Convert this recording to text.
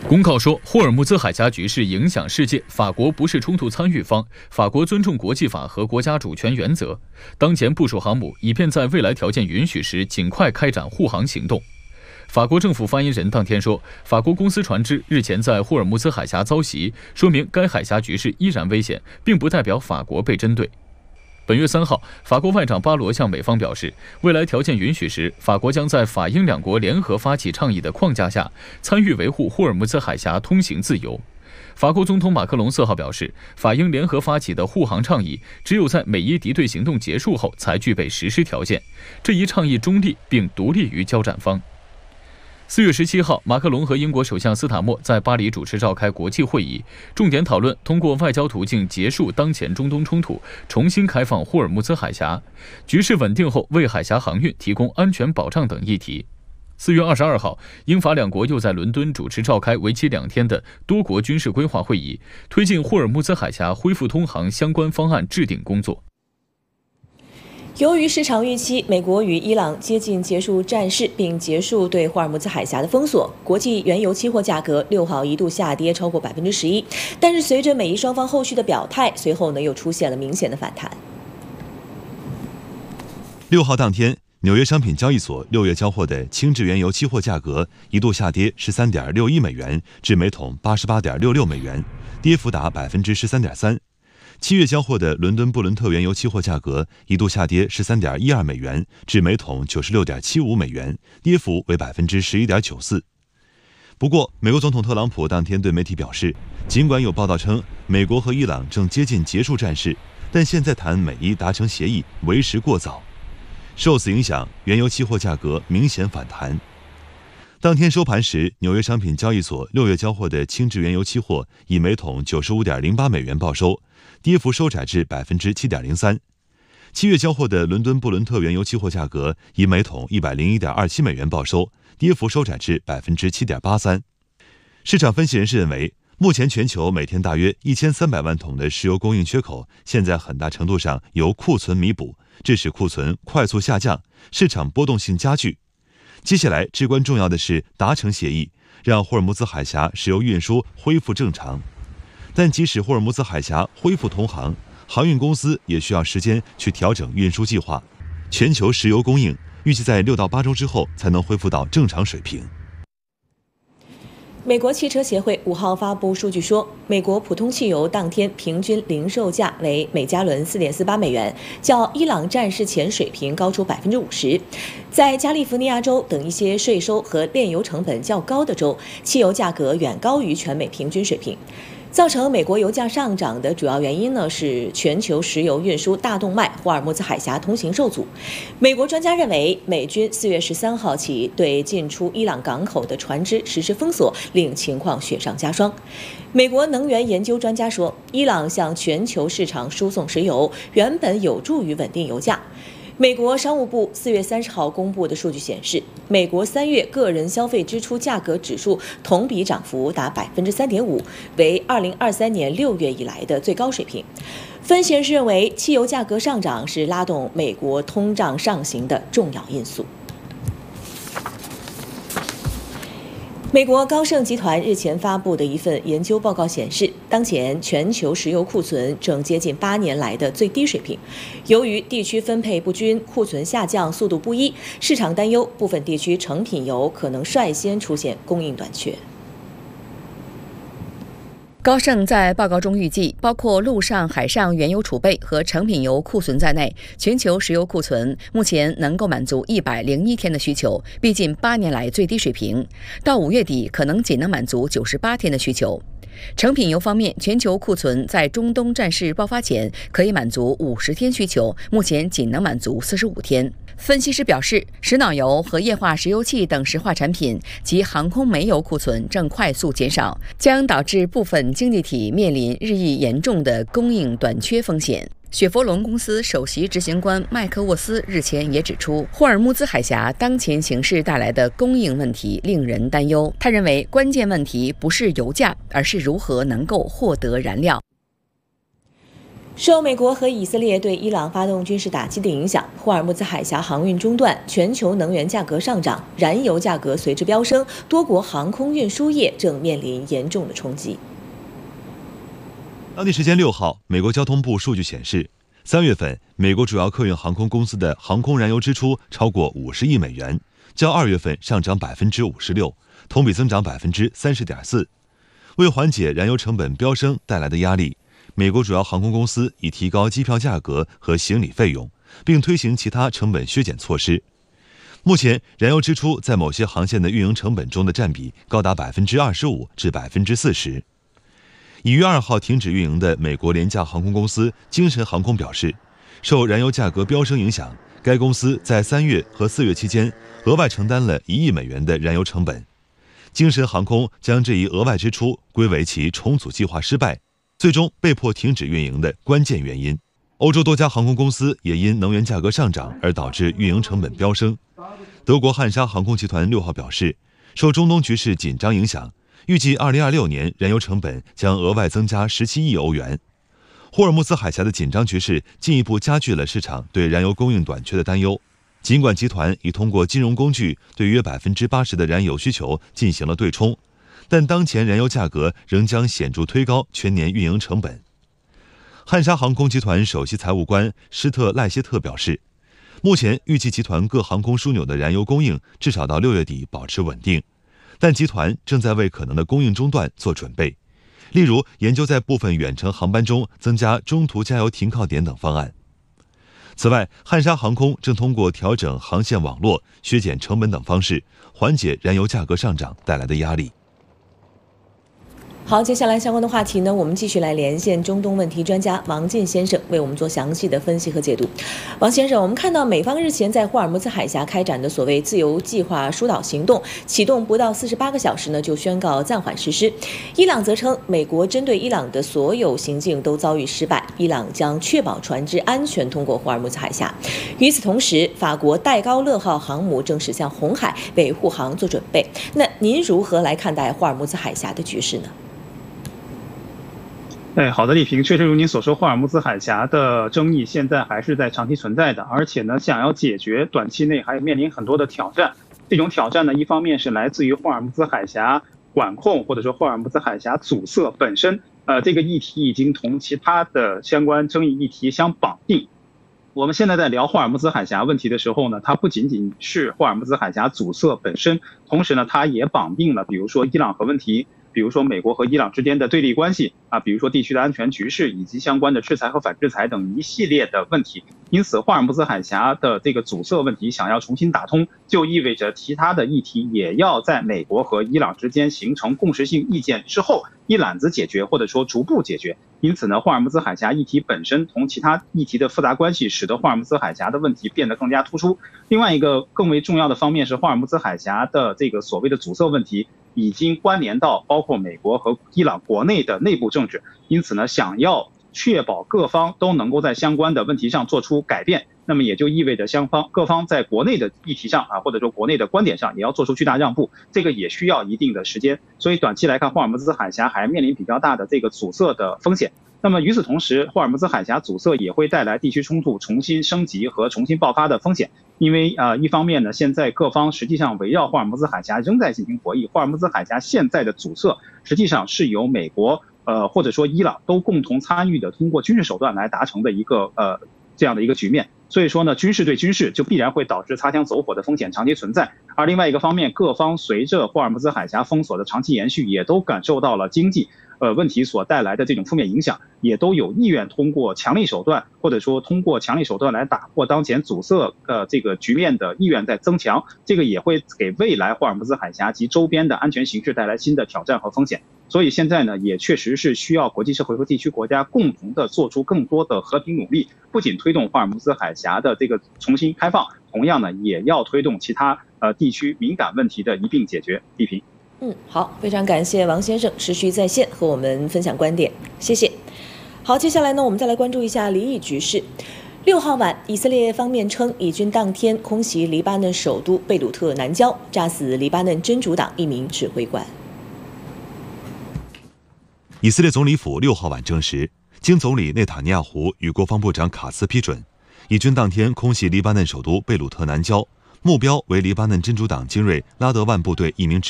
公告说，霍尔木兹海峡局势影响世界，法国不是冲突参与方，法国尊重国际法和国家主权原则。当前部署航母，以便在未来条件允许时尽快开展护航行动。法国政府发言人当天说，法国公司船只日前在霍尔木兹海峡遭袭，说明该海峡局势依然危险，并不代表法国被针对。本月3号，法国外长巴罗向美方表示，未来条件允许时，法国将在法英两国联合发起倡议的框架下，参与维护霍尔木兹海峡通行自由。法国总统马克龙4号表示，法英联合发起的护航倡议，只有在美伊敌对行动结束后才具备实施条件。这一倡议中立并独立于交战方。4月17号，马克龙和英国首相斯塔默在巴黎主持召开国际会议，重点讨论通过外交途径结束当前中东冲突，重新开放霍尔木兹海峡，局势稳定后为海峡航运提供安全保障等议题。4月22号，英法两国又在伦敦主持召开为期2天的多国军事规划会议，推进霍尔木兹海峡恢复通航相关方案制定工作。 由于市场预期美国与伊朗接近结束战事并结束对霍尔木兹海峡的封锁，国际原油期货价格6号一度下跌超过11%，但是随着美伊双方后续的表态，随后又出现了明显的反弹。 6号当天，纽约商品交易所6月交货的轻质原油期货价格一度下跌13.61美元至每桶88.66美元，跌幅达13.3%。7月交货的伦敦布伦特原油期货价格一度下跌13.12美元至每桶96.75美元，跌幅为11.94%。不过，美国总统特朗普当天对媒体表示，尽管有报道称美国和伊朗正接近结束战事，但现在谈美伊达成协议为时过早。受此影响，原油期货价格明显反弹。当天收盘时，纽约商品交易所6月交货的轻质原油期货以每桶95.08美元报收，跌幅收窄至7.03%。7月交货的伦敦布伦特原油期货价格以每桶101.27美元报收，跌幅收窄至7.83%。市场分析人士认为，目前全球每天大约1300万桶的石油供应缺口，现在很大程度上由库存弥补，致使库存快速下降，市场波动性加剧。接下来至关重要的是达成协议，让霍尔木兹海峡石油运输恢复正常。但即使霍尔木兹海峡恢复通航，航运公司也需要时间去调整运输计划。全球石油供应预计在6到8周之后才能恢复到正常水平。 美国汽车协会5号发布数据说，美国普通汽油当天平均零售价为每加仑4.48美元，较伊朗战事前水平高出50%。在加利福尼亚州等一些税收和炼油成本较高的州，汽油价格远高于全美平均水平。造成美国油价上涨的主要原因是全球石油运输大动脉霍尔木兹海峡通行受阻。美国专家认为，美军4月13号起对进出伊朗港口的船只实施封锁，令情况雪上加霜。美国能源研究专家说，伊朗向全球市场输送石油原本有助于稳定油价。美国商务部4月30号公布的数据显示，美国3月个人消费支出价格指数同比涨幅达3.5%，为2023年6月以来的最高水平。分析人士认为，汽油价格上涨是拉动美国通胀上行的重要因素。美国高盛集团日前发布的一份研究报告显示，当前全球石油库存正接近8年来的最低水平。由于地区分配不均、库存下降速度不一，市场担忧部分地区成品油可能率先出现供应短缺。 高盛在报告中预计，包括陆上、海上原油储备和成品油库存在内，全球石油库存目前能够满足101天的需求，逼近8年来最低水平。到5月底，可能仅能满足98天的需求。成品油方面，全球库存在中东战事爆发前可以满足50天需求，目前仅能满足45天。分析师表示，石脑油和液化石油气等石化产品及航空煤油库存正快速减少，将导致部分经济体面临日益严重的供应短缺风险。雪佛龙公司首席执行官麦克沃斯日前也指出，霍尔木兹海峡当前形势带来的供应问题令人担忧。他认为，关键问题不是油价，而是如何能够获得燃料。 受美国和以色列对伊朗发动军事打击的影响，霍尔木兹海峡航运中断，全球能源价格上涨，燃油价格随之飙升，多国航空运输业正面临严重的冲击。 当地时间6号，美国交通部数据显示，3月份美国主要客运航空公司的航空燃油支出超过50亿美元，较2月份上涨56%，同比增长30.4%。为缓解燃油成本飙升带来的压力，美国主要航空公司已提高机票价格和行李费用，并推行其他成本削减措施。目前，燃油支出在某些航线的运营成本中的占比高达25%至40%。已于2号停止运营的美国廉价航空公司精神航空表示，受燃油价格飙升影响，该公司在3月和4月期间额外承担了1亿美元的燃油成本。精神航空将这一额外支出归为其重组计划失败，最终被迫停止运营的关键原因。欧洲多家航空公司也因能源价格上涨而导致运营成本飙升。德国汉莎航空集团6号表示，受中东局势紧张影响，预计2026年燃油成本将额外增加17亿欧元。霍尔木兹海峡的紧张局势进一步加剧了市场对燃油供应短缺的担忧。尽管集团已通过金融工具对约80%的燃油需求进行了对冲，但当前燃油价格仍将显著推高全年运营成本。汉莎航空集团首席财务官施特赖谢特表示，目前预计集团各航空枢纽的燃油供应至少到6月底保持稳定，但集团正在为可能的供应中断做准备，例如研究在部分远程航班中增加中途加油停靠点等方案。此外，汉莎航空正通过调整航线网络、削减成本等方式，缓解燃油价格上涨带来的压力。 好，接下来相关的话题呢，我们继续来连线中东问题专家王进先生，为我们做详细的分析和解读。王先生，我们看到美方日前在霍尔木兹海峡开展的所谓自由计划疏导行动，启动不到48个小时呢，就宣告暂缓实施。伊朗则称，美国针对伊朗的所有行径都遭遇失败，伊朗将确保船只安全通过霍尔木兹海峡。与此同时，法国戴高乐号航母正驶向红海为护航做准备。那您如何来看待霍尔木兹海峡的局势呢？ 好的，丽萍，确实如您所说，霍尔木兹海峡的争议现在还是在长期存在的，而且呢，想要解决，短期内还面临很多的挑战。这种挑战呢，一方面是来自于霍尔木兹海峡管控或者说霍尔木兹海峡阻塞本身，这个议题已经同其他的相关争议议题相绑定。我们现在在聊霍尔木兹海峡问题的时候呢，它不仅仅是霍尔木兹海峡阻塞本身，同时呢，它也绑定了比如说伊朗核问题，比如说美国和伊朗之间的对立关系比如说地区的安全局势以及相关的制裁和反制裁等一系列的问题。因此，霍尔木兹海峡的这个阻塞问题想要重新打通，就意味着其他的议题也要在美国和伊朗之间形成共识性意见之后一揽子解决，或者说逐步解决。因此呢，霍尔木兹海峡议题本身同其他议题的复杂关系，使得霍尔木兹海峡的问题变得更加突出。另外一个更为重要的方面是，霍尔木兹海峡的这个所谓的阻塞问题已经关联到包括美国和伊朗国内的内部政治，因此呢，想要确保各方都能够在相关的问题上做出改变，那么也就意味着各方在国内的议题上或者说国内的观点上也要做出巨大让步，这个也需要一定的时间。所以短期来看，霍尔木兹海峡还面临比较大的这个阻塞的风险。那么与此同时，霍尔木兹海峡阻塞也会带来地区冲突重新升级和重新爆发的风险。因为一方面呢，现在各方实际上围绕霍尔木兹海峡仍在进行博弈，霍尔木兹海峡现在的阻塞实际上是由美国或者说伊朗都共同参与的，通过军事手段来达成的一个这样的一个局面。所以说呢，军事对军事就必然会导致擦枪走火的风险长期存在。而另外一个方面，各方随着霍尔木兹海峡封锁的长期延续，也都感受到了经济问题所带来的这种负面影响，也都有意愿通过强力手段，或者说通过强力手段来打破当前阻塞这个局面的意愿在增强，这个也会给未来霍尔木兹海峡及周边的安全形势带来新的挑战和风险。所以现在呢，也确实是需要国际社会和地区国家共同的做出更多的和平努力，不仅推动霍尔木兹海峡的这个重新开放，同样呢，也要推动其他地区敏感问题的一并解决。丽萍。 好，非常感谢王先生持续在线和我们分享观点，谢谢。好，接下来呢，我们再来关注一下离异局势。6号晚，以色列方面称，以军当天空袭黎巴嫩首都贝鲁特南郊，炸死黎巴嫩真主党一名指挥官。 以色列总理府6号晚证实， 经总理内塔尼亚胡与国防部长卡茨批准，以军当天空袭黎巴嫩首都贝鲁特南郊，目标为黎巴嫩真主党精锐拉德万部队一名指